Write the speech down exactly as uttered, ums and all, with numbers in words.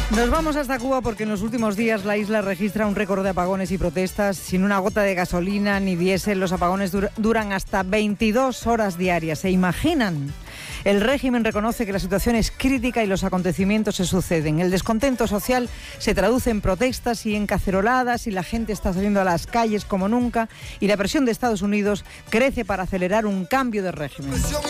Nos vamos hasta Cuba porque en los últimos días la isla registra un récord de apagones y protestas. Sin una gota de gasolina ni diésel, los apagones dur- duran hasta veintidós horas diarias. ¿Se imaginan? El régimen reconoce que la situación es crítica y los acontecimientos se suceden. El descontento social se traduce en protestas y en caceroladas y la gente está saliendo a las calles como nunca y la presión de Estados Unidos crece para acelerar un cambio de régimen.